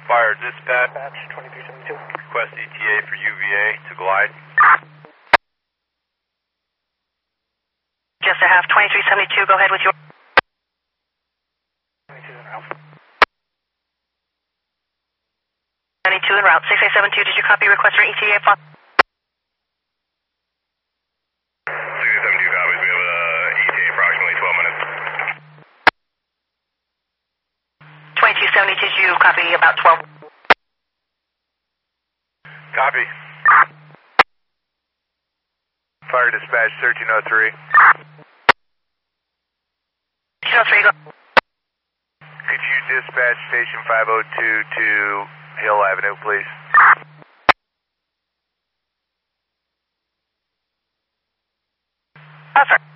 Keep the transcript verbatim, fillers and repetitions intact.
Fire dispatch. Dispatch twenty-three seventy-two. Request E T A for U V A to glide. Just a half, twenty-three seventy-two, go ahead with your... twenty-two en route. seventy-two en route, six eight seven two, did you copy request for E T A? six eight seven two copies, we have a E T A approximately twelve minutes. twenty-two seventy-two, did you copy about twelve? Copy. Fire dispatch thirteen oh three. thirteen oh three, go. Could you dispatch station five oh two to Hill Avenue, please? Oh, sorry.